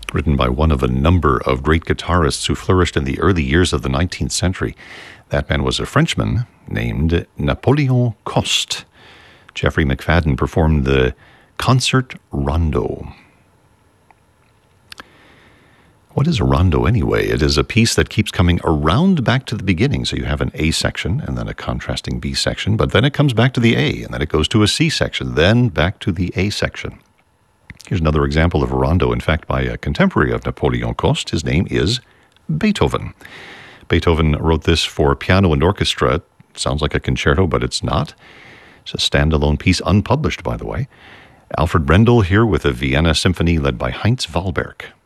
written by one of a number of great guitarists who flourished in the early years of the 19th century. That man was a Frenchman named Napoleon Coste. Jeffrey McFadden performed the Concert Rondo. What is a rondo anyway? It is a piece that keeps coming around back to the beginning. So you have an A section and then a contrasting B section, but then it comes back to the A and then it goes to a C section, then back to the A section. Here's another example of a rondo, in fact, by a contemporary of Napoleon Coste. His name is Beethoven. Beethoven wrote this for piano and orchestra. It sounds like a concerto, but it's not. It's a standalone piece, unpublished, by the way. Alfred Brendel here with a Vienna Symphony led by Heinz Wahlberg.